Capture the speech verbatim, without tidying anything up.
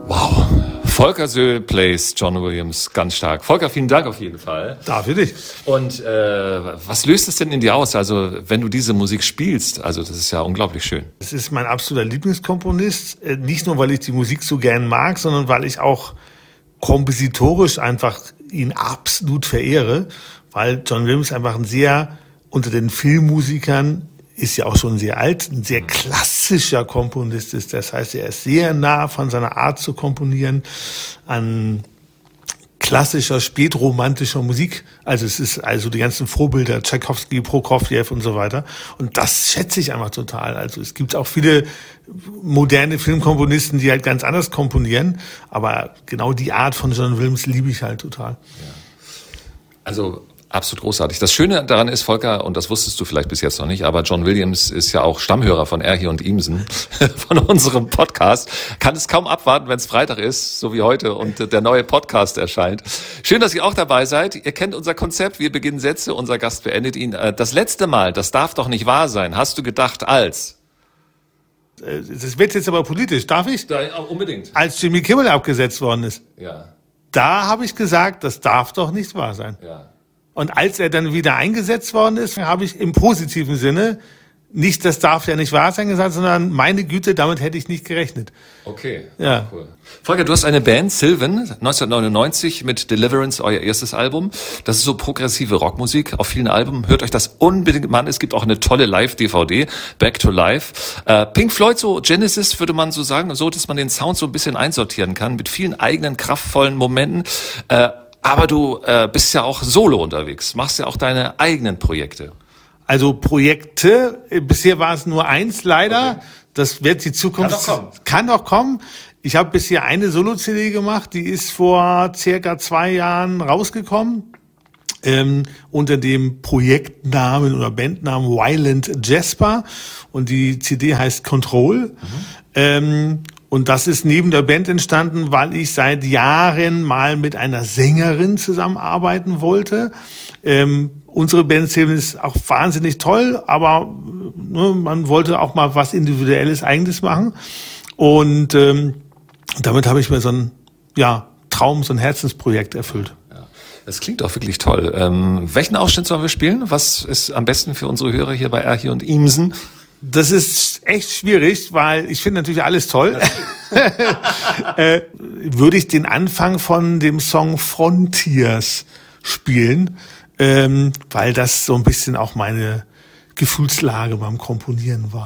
Wow. Volker Söhl plays John Williams ganz stark. Volker, vielen Dank auf jeden Fall. Dafür dich. Und äh, was löst es denn in dir aus? Also wenn du diese Musik spielst, also das ist ja unglaublich schön. Es ist mein absoluter Lieblingskomponist. Nicht nur, weil ich die Musik so gern mag, sondern weil ich auch kompositorisch einfach ihn absolut verehre. Weil John Williams einfach ein sehr, unter den Filmmusikern, ist ja auch schon sehr alt, ein sehr klassischer Komponist ist. Das heißt, er ist sehr nah von seiner Art zu komponieren an klassischer, spätromantischer Musik. Also es ist also die ganzen Vorbilder, Tschaikowski, Prokofjew und so weiter. Und das schätze ich einfach total. Also es gibt auch viele moderne Filmkomponisten, die halt ganz anders komponieren. Aber genau die Art von John Williams liebe ich halt total. Ja. Also absolut großartig. Das Schöne daran ist, Volker, und das wusstest du vielleicht bis jetzt noch nicht, aber John Williams ist ja auch Stammhörer von Erhi und Imsen, von unserem Podcast. Kann es kaum abwarten, wenn es Freitag ist, so wie heute, und der neue Podcast erscheint. Schön, dass ihr auch dabei seid. Ihr kennt unser Konzept. Wir beginnen Sätze, unser Gast beendet ihn. Das letzte Mal, das darf doch nicht wahr sein, hast du gedacht als? Das wird jetzt aber politisch. Darf ich? Ja, unbedingt. Als Jimmy Kimmel abgesetzt worden ist. Ja. Da habe ich gesagt, das darf doch nicht wahr sein. Ja. Und als er dann wieder eingesetzt worden ist, habe ich im positiven Sinne nicht, das darf ja nicht wahr sein gesagt, sondern meine Güte, damit hätte ich nicht gerechnet. Okay, ja. Cool. Volker, du hast eine Band, Sylvan, neunzehnhundertneunundneunzig mit Deliverance, euer erstes Album. Das ist so progressive Rockmusik auf vielen Alben. Hört euch das unbedingt mal an. Es gibt auch eine tolle Live-D V D, Back to Life. Äh, Pink Floyd, so Genesis würde man so sagen, so, dass man den Sound so ein bisschen einsortieren kann, mit vielen eigenen, kraftvollen Momenten. Äh, aber du äh, bist ja auch solo unterwegs, machst ja auch deine eigenen Projekte. Also Projekte, bisher war es nur eins leider, okay. Das wird die Zukunft... Kann auch kommen. Kann auch kommen. Ich habe bisher eine Solo-C D gemacht, die ist vor circa zwei Jahren rausgekommen, ähm, unter dem Projektnamen oder Bandnamen Violent Jasper, und die C D heißt Control. Mhm. Ähm, Und das ist neben der Band entstanden, weil ich seit Jahren mal mit einer Sängerin zusammenarbeiten wollte. Ähm, unsere Bandszene ist auch wahnsinnig toll, aber ne, man wollte auch mal was Individuelles, Eigenes machen. Und ähm, damit habe ich mir so ein ja, Traum, so ein Herzensprojekt erfüllt. Ja, das klingt auch wirklich toll. Ähm, welchen Ausschnitt sollen wir spielen? Was ist am besten für unsere Hörer hier bei Erhi und Imsen? Das ist echt schwierig, weil ich finde natürlich alles toll. äh, würde ich den Anfang von dem Song Frontiers spielen, ähm, weil das so ein bisschen auch meine Gefühlslage beim Komponieren war.